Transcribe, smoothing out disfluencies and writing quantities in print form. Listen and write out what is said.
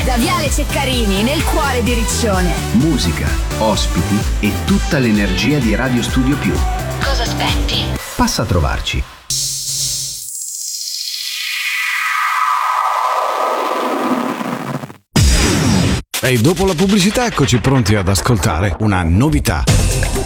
Da Viale Ceccarini, nel cuore di Riccione. Musica, ospiti e tutta l'energia di Radio Studio Più. Cosa aspetti? Passa a trovarci. E dopo la pubblicità eccoci pronti ad ascoltare una novità.